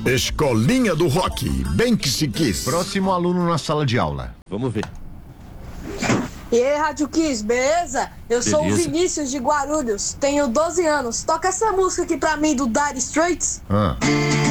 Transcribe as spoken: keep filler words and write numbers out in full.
Escolinha do Rock, bem que se quis. Próximo aluno na sala de aula. Vamos ver. E aí, Rádio Kiss, beleza? Eu Beleza. sou o Vinícius de Guarulhos, tenho doze anos. Toca essa música aqui pra mim do Dire Straits. Ah.